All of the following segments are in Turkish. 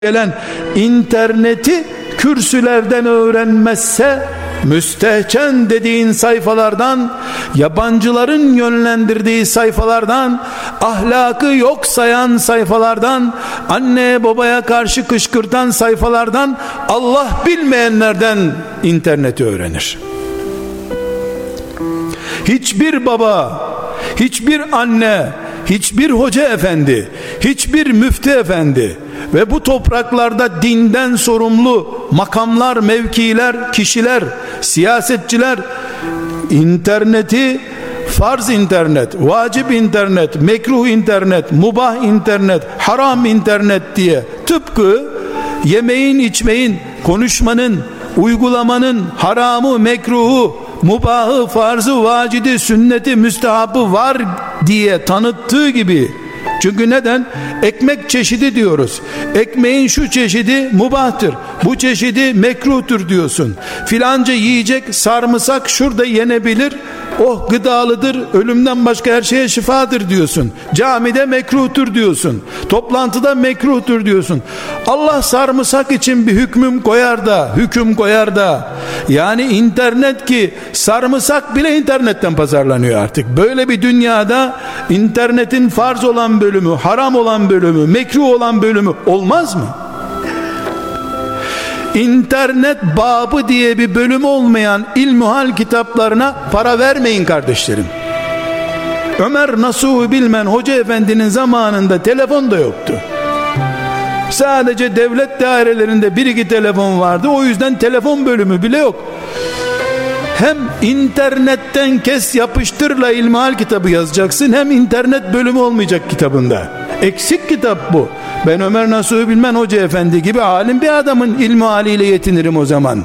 gelen interneti kürsülerden öğrenmezse, müstehcen dediğin sayfalardan, yabancıların yönlendirdiği sayfalardan, ahlakı yok sayan sayfalardan, anneye babaya karşı kışkırtan sayfalardan, Allah bilmeyenlerden interneti öğrenir. Hiçbir baba, hiçbir anne, hiçbir hoca efendi, hiçbir müftü efendi ve bu topraklarda dinden sorumlu makamlar, mevkiler, kişiler, siyasetçiler interneti farz internet, vacip internet, mekruh internet, mubah internet, haram internet diye, tıpkı yemeğin, içmeyin, konuşmanın, uygulamanın haramı, mekruhu, mubahı, farzı, vacidi, sünneti, müstehabı var diye tanıttığı gibi. Çünkü neden? Ekmek çeşidi diyoruz. Ekmeğin şu çeşidi mubahtır, bu çeşidi mekruhtur diyorsun. Filanca yiyecek, sarımsak şurada yenebilir, oh gıdalıdır, ölümden başka her şeye şifadır diyorsun. Camide mekruhtur diyorsun, toplantıda mekruhtur diyorsun. Allah sarımsak için bir hüküm koyar da yani internet, ki sarımsak bile internetten pazarlanıyor artık. Böyle bir dünyada internetin farz olan bölümü, haram olan bölümü, mekruh olan bölümü olmaz mı? İnternet babı diye bir bölüm olmayan ilmuhal kitaplarına para vermeyin kardeşlerim. Ömer Nasuh Bilmen Hoca Efendi'nin zamanında telefon da yoktu. Sadece devlet dairelerinde bir iki telefon vardı. O yüzden telefon bölümü bile yok. Hem internetten kes yapıştırla ilmihal kitabı yazacaksın, hem internet bölümü olmayacak kitabında. Eksik kitap bu. Ben Ömer Nasuh Bilmen Hoca Efendi gibi alim bir adamın ilmihaliyle yetinirim o zaman.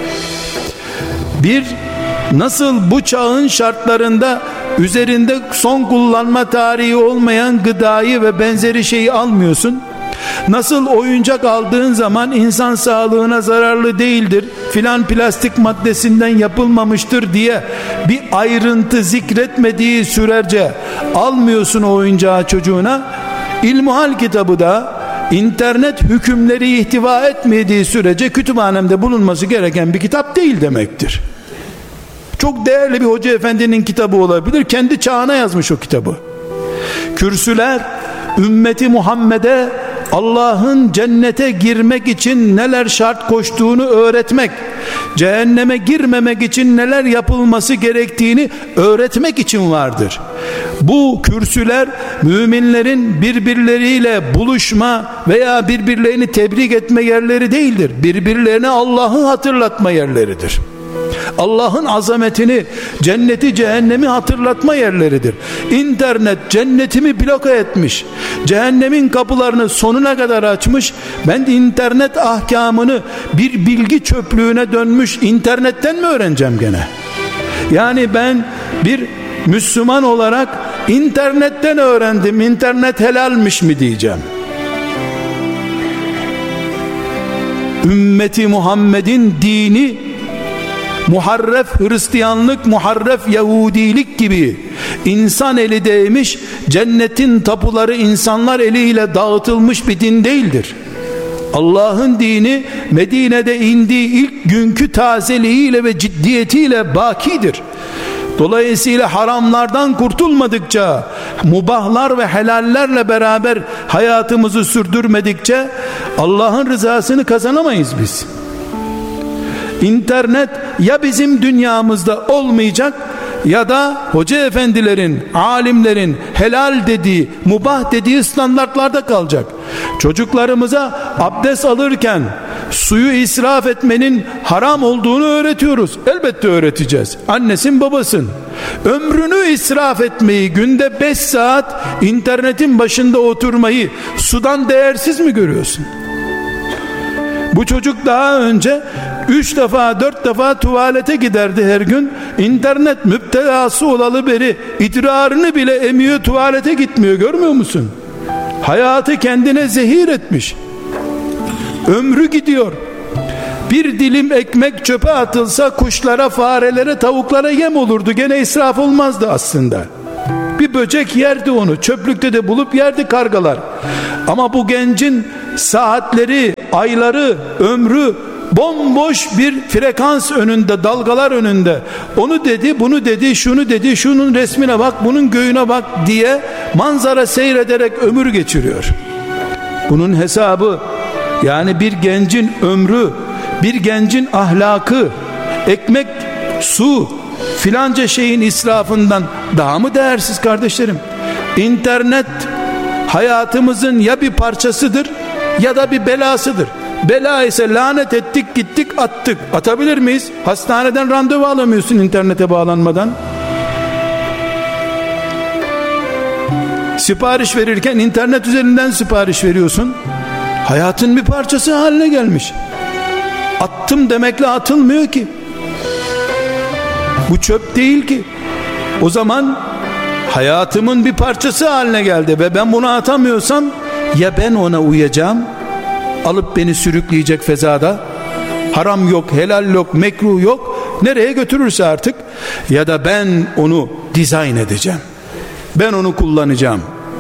Nasıl bu çağın şartlarında üzerinde son kullanma tarihi olmayan gıdayı ve benzeri şeyi almıyorsun? Nasıl oyuncak aldığın zaman insan sağlığına zararlı değildir, filan plastik maddesinden yapılmamıştır diye bir ayrıntı zikretmediği sürece almıyorsun o oyuncağı çocuğuna? İlmuhal kitabı da internet hükümleri ihtiva etmediği sürece kütüphanemde bulunması gereken bir kitap değil demektir. Çok değerli bir hoca efendinin kitabı olabilir, kendi çağına yazmış o kitabı. Kürsüler ümmeti Muhammed'e Allah'ın cennete girmek için neler şart koştuğunu öğretmek, cehenneme girmemek için neler yapılması gerektiğini öğretmek için vardır. Bu kürsüler müminlerin birbirleriyle buluşma veya birbirlerini tebrik etme yerleri değildir. Birbirlerine Allah'ı hatırlatma yerleridir. Allah'ın azametini, cenneti, cehennemi hatırlatma yerleridir. İnternet cennetimi bloke etmiş, cehennemin kapılarını sonuna kadar açmış. Ben de internet ahkamını bir bilgi çöplüğüne dönmüş internetten mi öğreneceğim gene? Yani ben bir Müslüman olarak internetten öğrendim, internet helalmiş mi diyeceğim? Ümmeti Muhammed'in dini muharref Hristiyanlık, muharref Yahudilik gibi insan eli değmiş, cennetin tapuları insanlar eliyle dağıtılmış bir din değildir. Allah'ın dini Medine'de indiği ilk günkü tazeliğiyle ve ciddiyetiyle bakidir. Dolayısıyla haramlardan kurtulmadıkça, mubahlar ve helallerle beraber hayatımızı sürdürmedikçe Allah'ın rızasını kazanamayız biz. İnternet ya bizim dünyamızda olmayacak ya da hoca efendilerin, alimlerin helal dediği, mubah dediği standartlarda kalacak. Çocuklarımıza abdest alırken suyu israf etmenin haram olduğunu öğretiyoruz. Elbette öğreteceğiz. Annesin, babasın. Ömrünü israf etmeyi, günde 5 saat internetin başında oturmayı sudan değersiz mi görüyorsun? Bu çocuk daha önce 3 defa 4 defa tuvalete giderdi her gün. İnternet müptelası olalı beri idrarını bile emiyor, tuvalete gitmiyor, görmüyor musun? Hayatı kendine zehir etmiş. Ömrü gidiyor. Bir dilim ekmek çöpe atılsa kuşlara, farelere, tavuklara yem olurdu. Gene israf olmazdı aslında. Bir böcek yerdi onu, çöplükte de bulup yerdi kargalar. Ama bu gencin saatleri, ayları, ömrü bomboş bir frekans önünde, dalgalar önünde. Onu dedi, bunu dedi, şunu dedi, şunun resmine bak, bunun göğüne bak diye manzara seyrederek ömür geçiriyor. Bunun hesabı, yani bir gencin ömrü, bir gencin ahlakı, ekmek, su, filanca şeyin israfından daha mı değersiz kardeşlerim? İnternet hayatımızın ya bir parçasıdır ya da bir belasıdır. Bela ise lanet ettik, gittik, attık. Atabilir miyiz? Hastaneden randevu alamıyorsun internete bağlanmadan. Sipariş verirken internet üzerinden sipariş veriyorsun. Hayatın bir parçası haline gelmiş. Attım demekle atılmıyor ki. Bu çöp değil ki. O zaman hayatımın bir parçası haline geldi ve ben bunu atamıyorsam ya ben ona uyacağım, alıp beni sürükleyecek fezada, haram yok, helal yok, mekruh yok, nereye götürürse artık, ya da ben onu dizayn edeceğim, ben onu kullanacağım.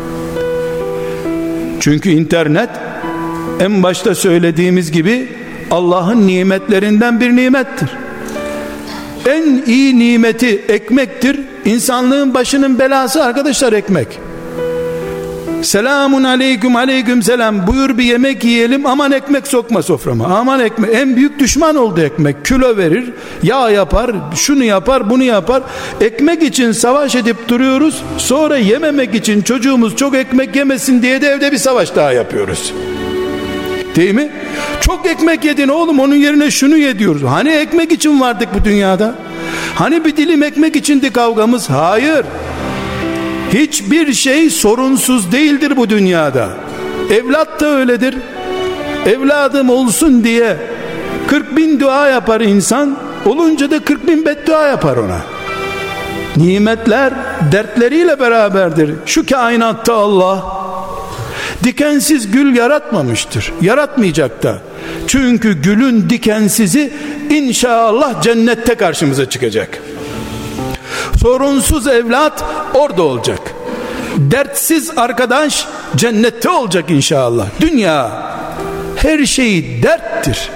Çünkü internet, en başta söylediğimiz gibi, Allah'ın nimetlerinden bir nimettir. En iyi nimeti ekmektir. İnsanlığın başının belası arkadaşlar ekmek. Selamun aleyküm, aleyküm selam, buyur bir yemek yiyelim, aman ekmek sokma soframa, aman ekmek. En büyük düşman oldu ekmek. Kilo verir, yağ yapar, şunu yapar, bunu yapar. Ekmek için savaş edip duruyoruz, sonra yememek için, çocuğumuz çok ekmek yemesin diye de evde bir savaş daha yapıyoruz. Değil mi? Çok ekmek yedin oğlum, onun yerine şunu ye diyoruz. Hani ekmek için vardık bu dünyada? Hani bir dilim ekmek içindi kavgamız? Hayır. Hiçbir şey sorunsuz değildir bu dünyada. Evlat da öyledir. Evladım olsun diye 40.000 dua yapar insan, olunca da 40.000 beddua yapar ona. Nimetler dertleriyle beraberdir. Şu kainatta Allah dikensiz gül yaratmamıştır, yaratmayacak da. Çünkü gülün dikensizi inşallah cennette karşımıza çıkacak. Sorunsuz evlat orada olacak. Dertsiz arkadaş cennette olacak inşallah. Dünya her şeyi derttir.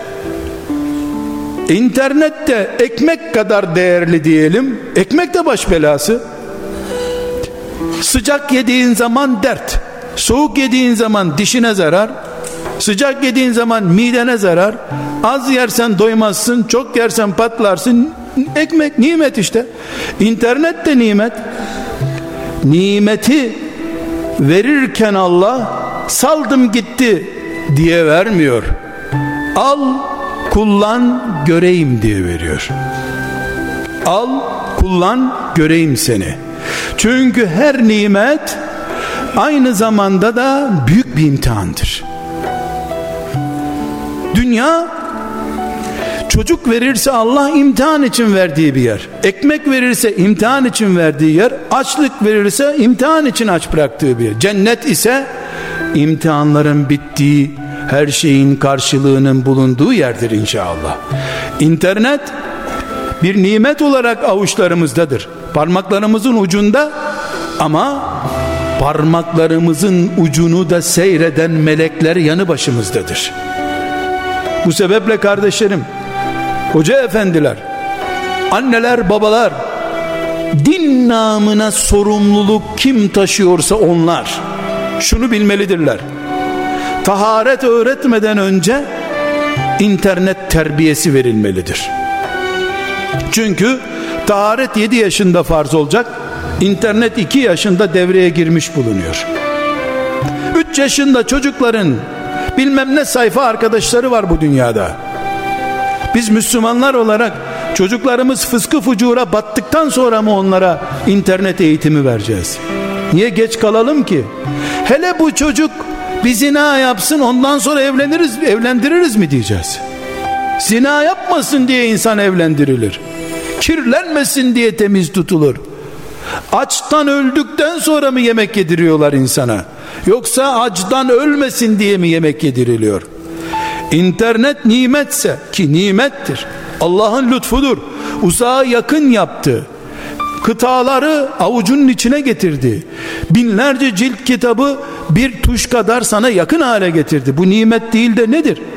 İnternette ekmek kadar değerli diyelim. Ekmek de baş belası. Sıcak yediğin zaman dert, soğuk yediğin zaman dişine zarar, sıcak yediğin zaman midene zarar. Az yersen doymazsın, çok yersen patlarsın. Ekmek nimet işte. İnternet de nimet. Nimeti verirken Allah saldım gitti diye vermiyor. Al, kullan, göreyim diye veriyor. Al, kullan, göreyim seni. Çünkü her nimet aynı zamanda da büyük bir imtihandır. Dünya, çocuk verirse Allah imtihan için verdiği bir yer. Ekmek verirse imtihan için verdiği yer. Açlık verirse imtihan için aç bıraktığı bir yer. Cennet ise imtihanların bittiği, her şeyin karşılığının bulunduğu yerdir inşallah. İnternet bir nimet olarak avuçlarımızdadır. Parmaklarımızın ucunda, ama parmaklarımızın ucunu da seyreden melekler yanı başımızdadır. Bu sebeple kardeşlerim, hoca efendiler, anneler, babalar, din namına sorumluluk kim taşıyorsa onlar şunu bilmelidirler: taharet öğretmeden önce internet terbiyesi verilmelidir. Çünkü taharet 7 yaşında farz olacak, internet 2 yaşında devreye girmiş bulunuyor. 3 yaşında çocukların bilmem ne sayfa arkadaşları var bu dünyada. Biz Müslümanlar olarak çocuklarımız fıskı fucura battıktan sonra mı onlara internet eğitimi vereceğiz? Niye geç kalalım ki? Hele bu çocuk bir zina yapsın, ondan sonra evlendiririz mi diyeceğiz? Zina yapmasın diye insan evlendirilir. Kirlenmesin diye temiz tutulur. Açtan öldükten sonra mı yemek yediriyorlar insana? Yoksa açtan ölmesin diye mi yemek yediriliyor? İnternet nimetse, ki nimettir, Allah'ın lütfudur, uzağa yakın yaptı, kıtaları avucunun içine getirdi, binlerce cilt kitabı bir tuş kadar sana yakın hale getirdi. Bu nimet değil de nedir?